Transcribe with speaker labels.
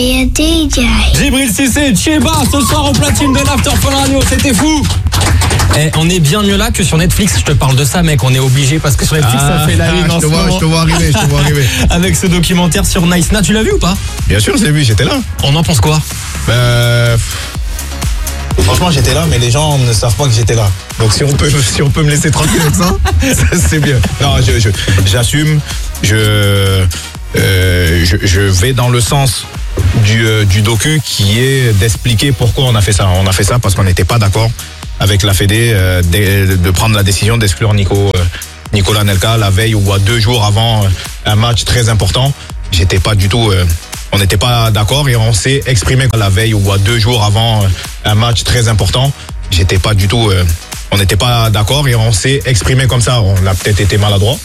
Speaker 1: Et DJ.
Speaker 2: Djibril Cissé, Tcheba, ce soir au platine de l'After Fun Radio, c'était fou. On est bien mieux là que sur Netflix, je te parle de ça mec, on est obligé parce que sur Netflix ça fait la une en ce moment.
Speaker 3: Je te vois arriver.
Speaker 2: Avec ce documentaire sur Nice Na, tu l'as vu ou pas?
Speaker 3: Bien sûr, je l'ai vu, j'étais là.
Speaker 2: On en pense quoi?
Speaker 3: Franchement, j'étais là, mais les gens ne savent pas que j'étais là. Donc si on peut me laisser tranquille avec ça, c'est bien. Non, j'assume, je vais dans le sens du docu qui est d'expliquer pourquoi on a fait ça. On a fait ça parce qu'on n'était pas d'accord avec la Fédé de prendre la décision d'exclure Nicolas Nelka la veille ou 2 jours avant un match très important. J'étais pas du tout... on n'était pas d'accord et on s'est exprimé la veille ou 2 jours avant un match très important. J'étais pas du tout... on n'était pas d'accord et on s'est exprimé comme ça. On a peut-être été maladroit.